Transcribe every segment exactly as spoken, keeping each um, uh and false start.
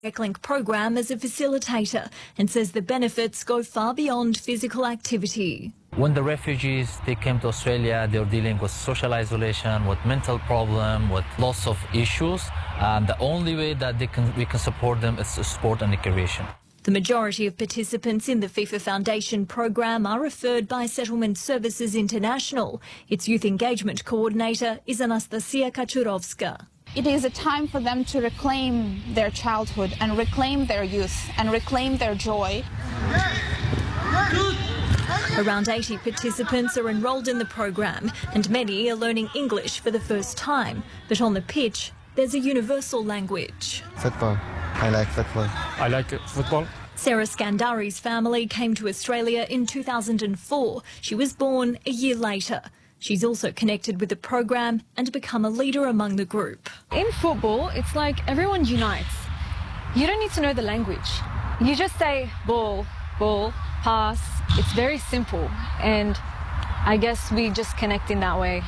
Link program as a facilitator and says the benefits go far beyond physical activity. When the refugees, they came to Australia, they were dealing with social isolation, with mental problem, with lots of issues. And the only way that they can, we can support them is sport and recreation. The majority of participants in the FIFA Foundation program are referred by Settlement Services International. Its youth engagement coordinator is Anastasia Kachurovska. It is a time for them to reclaim their childhood and reclaim their youth and reclaim their joy. Around eighty participants are enrolled in the program and many are learning English for the first time. But on the pitch, there's a universal language. Football. I like football. I like football. Sarah Skandari's family came to Australia in two thousand four. She was born a year later. She's also connected with the program and become a leader among the group. In football, it's like everyone unites. You don't need to know the language. You just say ball, ball, pass. It's very simple. And I guess we just connect in that way.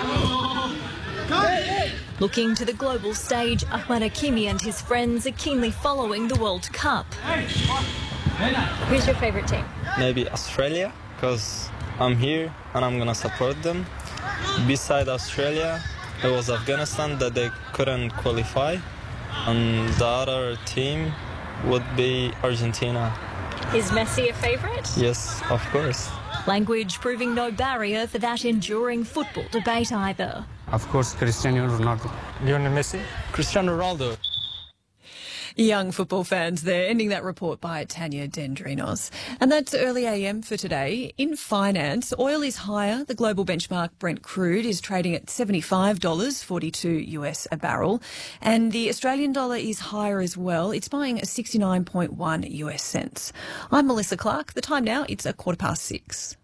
Looking to the global stage, Ahmad Hakimi and his friends are keenly following the World Cup. Who's your favourite team? Maybe Australia, because I'm here and I'm gonna support them. Beside Australia, it was Afghanistan that they couldn't qualify, and the other team would be Argentina. Is Messi a favourite? Yes, of course. Language proving no barrier for that enduring football debate either. Of course, Cristiano Ronaldo. Lionel Messi. Cristiano Ronaldo. Young football fans there, ending that report by Tanya Dendrinos. And that's early A M for today. In finance, oil is higher. The global benchmark Brent crude is trading at seventy-five dollars forty-two US a barrel. And the Australian dollar is higher as well. It's buying at sixty-nine point one US cents. I'm Melissa Clark. The time now, it's a quarter past six.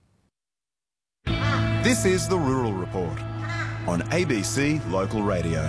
This is the Rural Report on A B C Local Radio.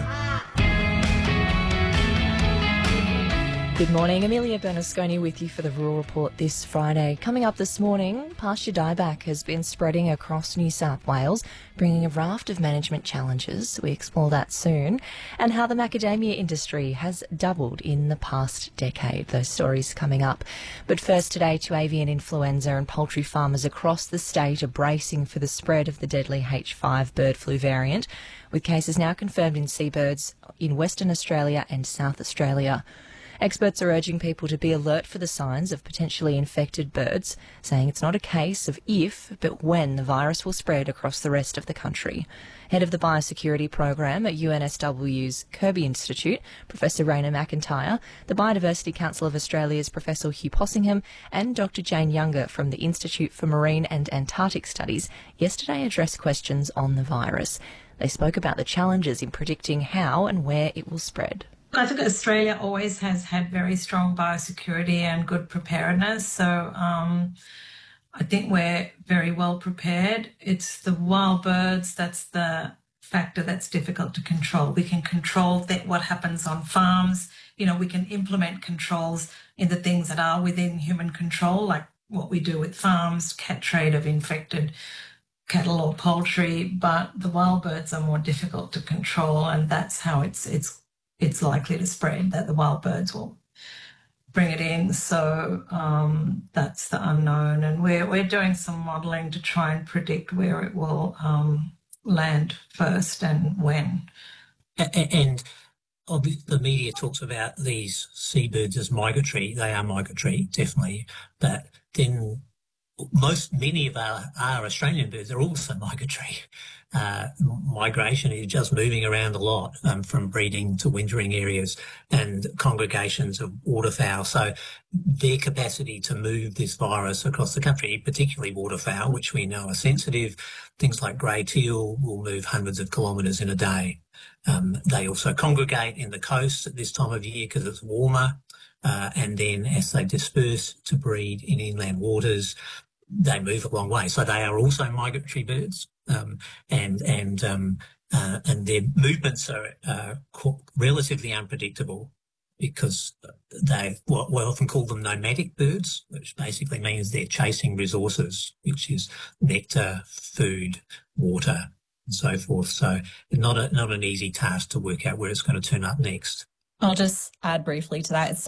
Good morning, Amelia Bernasconi with you for the Rural Report this Friday. Coming up this morning, pasture dieback has been spreading across New South Wales, bringing a raft of management challenges. We explore that soon. And how the macadamia industry has doubled in the past decade. Those stories coming up. But first today to avian influenza, and poultry farmers across the state are bracing for the spread of the deadly H five bird flu variant, with cases now confirmed in seabirds in Western Australia and South Australia. Experts are urging people to be alert for the signs of potentially infected birds, saying it's not a case of if, but when the virus will spread across the rest of the country. Head of the Biosecurity Program at U N S W's Kirby Institute, Professor Raina McIntyre, the Biodiversity Council of Australia's Professor Hugh Possingham, and Doctor Jane Younger from the Institute for Marine and Antarctic Studies yesterday addressed questions on the virus. They spoke about the challenges in predicting how and where it will spread. I think Australia always has had very strong biosecurity and good preparedness. So um, I think we're very well prepared. It's the wild birds that's the factor that's difficult to control. We can control that, what happens on farms. You know, we can implement controls in the things that are within human control, like what we do with farms, cat trade of infected cattle or poultry. But the wild birds are more difficult to control, and that's how it's it's it's likely to spread, that the wild birds will bring it in. So um, that's the unknown. And we're, we're doing some modelling to try and predict where it will um, land first and when. And the media talks about these seabirds as migratory. They are migratory, definitely. But then most, many of our, our Australian birds are also migratory. Uh, migration is just moving around a lot, um, from breeding to wintering areas and congregations of waterfowl. So their capacity to move this virus across the country, particularly waterfowl, which we know are sensitive, things like grey teal will move hundreds of kilometres in a day. Um, they also congregate in the coast at this time of year because it's warmer. Uh, and then as they disperse to breed in inland waters, they move a long way. So they are also migratory birds. Um, and and um, uh, and their movements are uh, relatively unpredictable because they what we often call them nomadic birds, which basically means they're chasing resources, which is nectar, food, water, and so forth. So not a, not an easy task to work out where it's going to turn up next. I'll just add briefly to that. It's